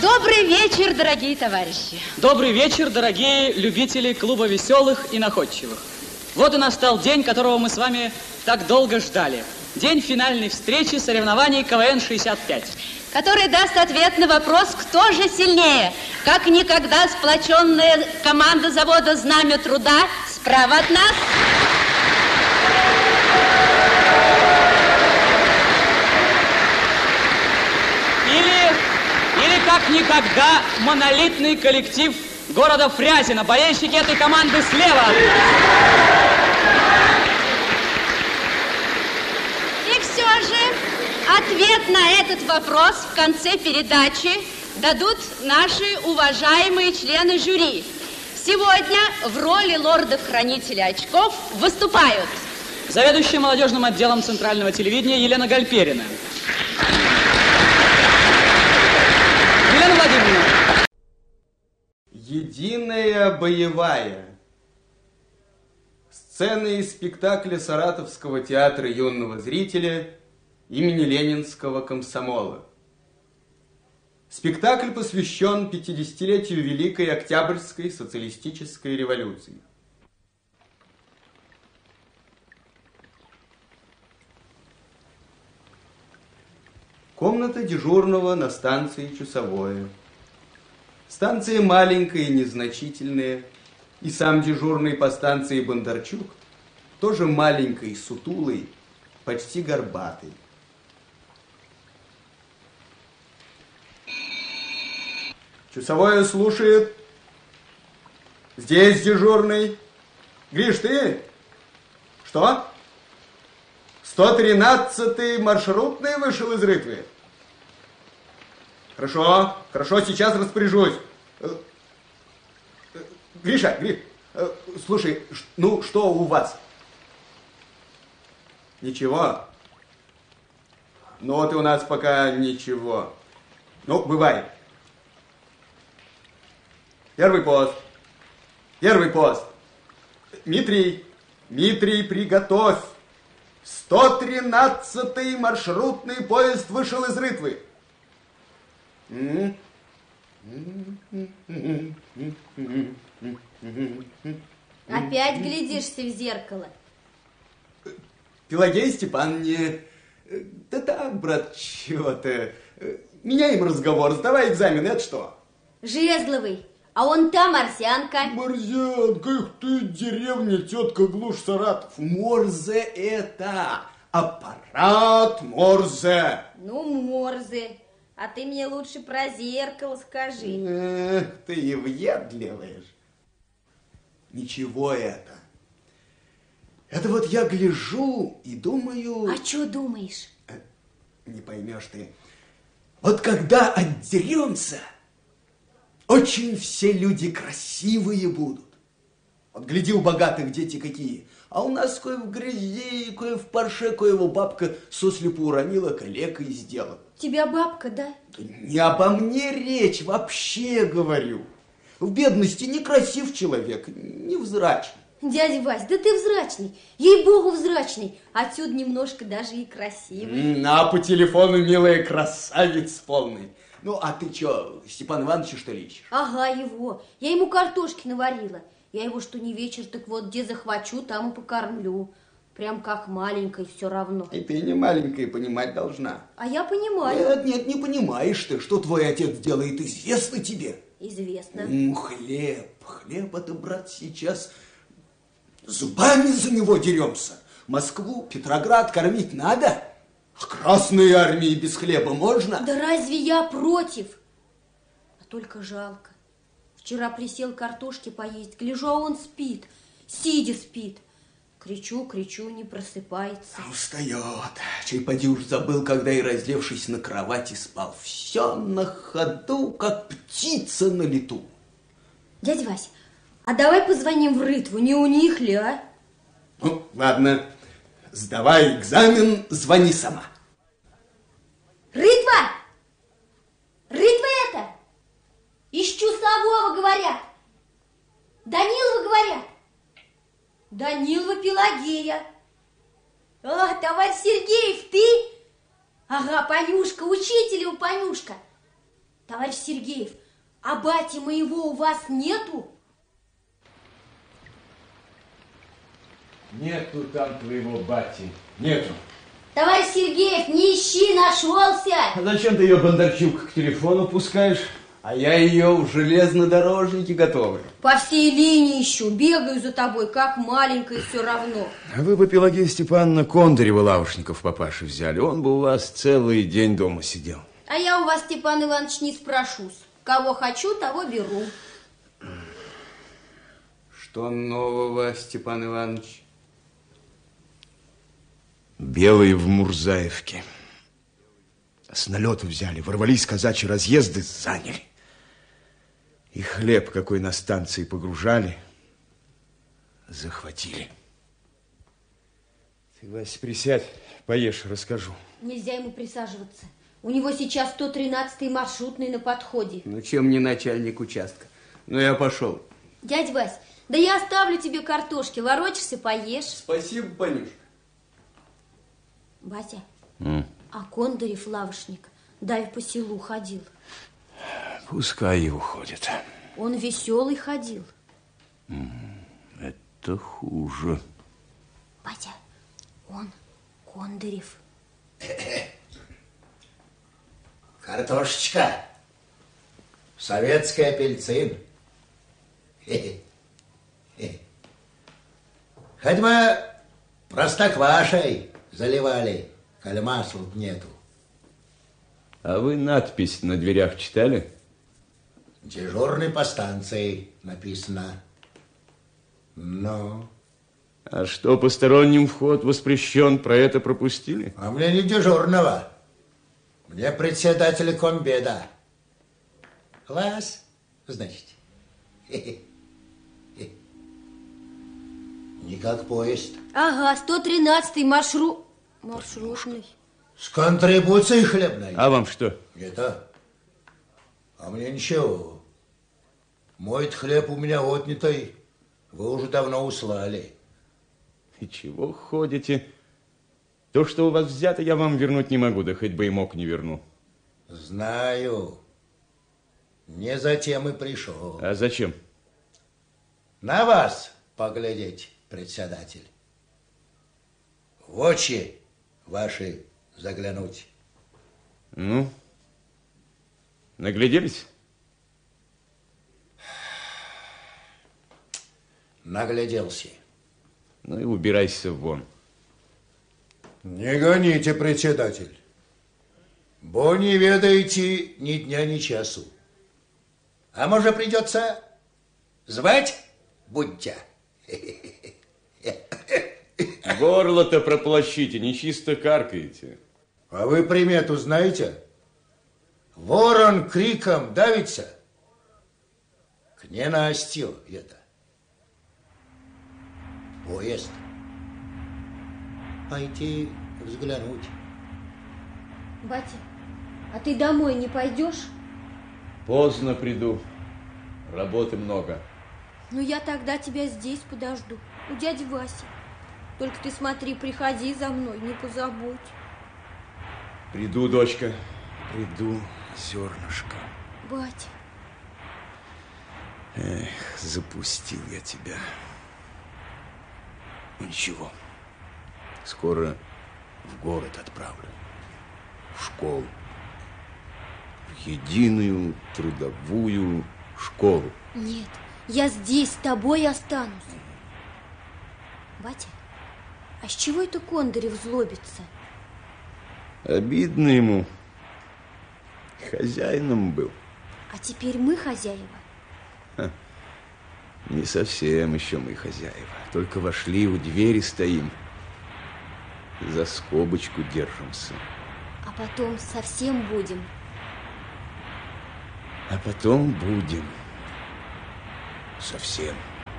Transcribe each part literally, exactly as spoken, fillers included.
Добрый вечер, дорогие товарищи. Добрый вечер, дорогие любители клуба веселых и находчивых. Вот и настал день, которого мы с вами так долго ждали. День финальной встречи соревнований КВН шестьдесят пять. Который даст ответ на вопрос, кто же сильнее. Как никогда сплоченная команда завода «Знамя труда» справа от нас. Или, или как никогда монолитный коллектив города Фрязино. Болельщики этой команды слева от нас. И все же ответ на этот вопрос в конце передачи дадут наши уважаемые члены жюри. Сегодня в роли лордов-хранителя очков выступают заведующая молодежным отделом Центрального телевидения Елена Гальперина. Елена Владимировна. Единая боевая. Сцены из спектакля Саратовского театра юного зрителя имени Ленинского комсомола. Спектакль посвящен пятидесятилетию Великой Октябрьской социалистической революции. Комната дежурного на станции Часовое. Станция маленькая и незначительная, и сам дежурный по станции Бондарчук тоже маленький, сутулый, почти горбатый. Часовое слушает. Здесь дежурный. Гриш, ты? Что? сто тринадцатый маршрутный вышел из Рытвы? Хорошо, хорошо, сейчас распоряжусь. Гриша, Гриш, слушай, ну что у вас? Ничего? Ну вот и у нас пока ничего. Ну, бывай. Первый пост. Первый пост. Дмитрий, Дмитрий, приготовь. сто тринадцатый маршрутный поезд вышел из Рытвы. Опять глядишься в зеркало. Пелагея Степановна, да так, брат, чего-то. Меняем разговор, сдавай экзамен, это что? Жезловый, а он та Марсианка. Марсианка, их ты, деревня, тетка глушь Саратов. Морзе это, аппарат Морзе. Ну, Морзе, а ты мне лучше про зеркало скажи. Эх, ты и въедливая же. Ничего это. Это вот я гляжу и думаю... А что думаешь? Не поймешь ты. Вот когда отдеремся, очень все люди красивые будут. Вот гляди, у богатых дети какие. А у нас кое в грязи, кое в парше, кое его бабка сослепу уронила, калекой сделала. Тебя бабка, да? Не обо мне речь, вообще говорю. В бедности некрасив человек, невзрачный. Дядя Вась, да ты взрачный, ей-богу взрачный, отсюда немножко даже и красивый. А по телефону, милая, красавец полный. Ну, а ты что, Степан Ивановича, что ли, ищешь? Ага, его. Я ему картошки наварила. Я его что не вечер, так вот где захвачу, там и покормлю. Прям как маленькой все равно. И ты не маленькая, понимать должна. А я понимаю. Нет, нет, не понимаешь ты, что твой отец делает, известно тебе. Известно. М, хлеб, хлеб это, брат, сейчас зубами за него деремся. Москву, Петроград кормить надо. А Красной армии без хлеба можно? Да разве я против? А только жалко. Вчера присел картошки поесть, гляжу, а он спит, сидя спит. Кричу, кричу, не просыпается. Устает. Чай поди уж забыл, когда и раздевшись на кровати спал. Все на ходу, как птица на лету. Дядя Вась, а давай позвоним в Рытву, не у них ли, а? Ну, ладно. Сдавай экзамен, звони сама. Рытва! Рытва это! Из Чусового говорят. Данилова говорят. Данилова Пелагея. А, товарищ Сергеев, ты? Ага, Панюшка, учителева Панюшка. Товарищ Сергеев, а бати моего у вас нету? Нету там твоего бати. Нету. Товарищ Сергеев, не ищи, нашелся. А зачем ты ее, Бондарчук, к телефону пускаешь? А я ее в железнодорожнике готовлю. По всей линии ищу, бегаю за тобой, как маленькая, все равно. А вы бы, Пелагея Степановна, Кондарева Лавушников папаши взяли. Он бы у вас целый день дома сидел. А я у вас, Степан Иванович, не спрошусь. Кого хочу, того беру. Что нового, Степан Иванович? Белые в Мурзаевке. С налету взяли, ворвались казачьи разъезды, заняли. И хлеб, какой на станции погружали, захватили. Ты, Вася, присядь, поешь, расскажу. Нельзя ему присаживаться. У него сейчас сто тринадцатый маршрутный на подходе. Ну, чем не начальник участка? Ну, я пошел. Дядь Вась, да я оставлю тебе картошки. Ворочишься, поешь. Спасибо, Панюшка. Батя, М? а Кондарев лавочник давь по селу ходил. Пускай и уходит. Он веселый ходил. Это хуже. Батя, он Кондарев. Картошечка. Советский апельсин. Хоть бы простоквашей заливали, коль масла нету. А вы надпись на дверях читали? Дежурный по станции написано. Но... А что, посторонним вход воспрещен, про это пропустили? А мне не дежурного. Мне председатель комбеда. Класс, значит. Не как поезд. Ага, сто тринадцатый маршрут... маршрутный. С контрибуцией хлебной. А вам что? Это? А мне ничего. Мой хлеб у меня отнятый. Вы уже давно услали. И чего ходите? То, что у вас взято, я вам вернуть не могу, да хоть бы и мог не верну. Знаю. Не затем и пришел. А зачем? На вас поглядеть, председатель. В очи ваши заглянуть. Ну, нагляделись? Нагляделся. Ну и убирайся вон. Не гоните, председатель. Бо не ведаете ни дня, ни часу. А может, придется звать будьте. Горло-то проплощите, нечисто каркаете. А вы примету знаете? Ворон криком давится. К ненастью это. Поезд. Пойти взглянуть. Батя, а ты домой не пойдешь? Поздно приду. Работы много. Ну, я тогда тебя здесь подожду, у дяди Васи. Только ты смотри, приходи за мной, не позабудь. Приду, дочка, приду, зернышко. Батя. Эх, запустил я тебя. Ну, ничего. Скоро в город отправлю. В школу. В единую трудовую школу. Нет, я здесь с тобой останусь. Батя, а с чего это Кондарев злобится? Обидно ему. Хозяином был. А теперь мы хозяева. Ха. Не совсем еще мы хозяева. Только вошли, у двери стоим. За скобочку держимся. А потом совсем будем. А потом будем. Совсем.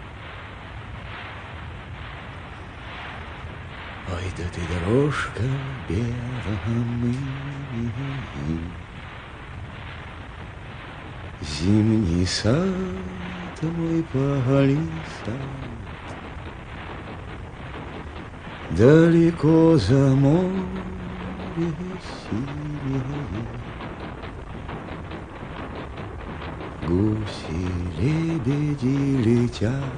Ой, да ты дорожка белая, зимний сад твой полиса, далеко за море синее, Гуси-лебеди летят.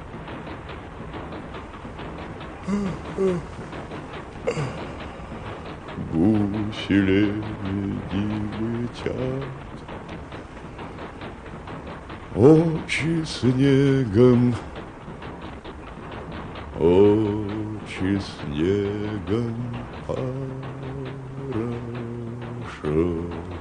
Гуси-лебеди летят. Очи снегом, очи снегом хорошо.